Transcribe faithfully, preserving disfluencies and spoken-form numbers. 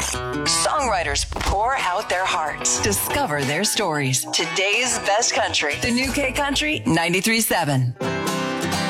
Songwriters pour out their hearts. Discover their stories. Today's best country. The new K Country ninety-three point seven.